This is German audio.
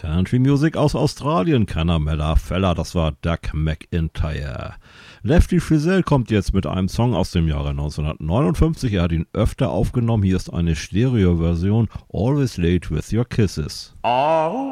Country Music aus Australien, Canamella Fella, das war Doug McIntyre. Lefty Frizzell kommt jetzt mit einem Song aus dem Jahre 1959, er hat ihn öfter aufgenommen, hier ist eine Stereo-Version, Always Late With Your Kisses. Oh.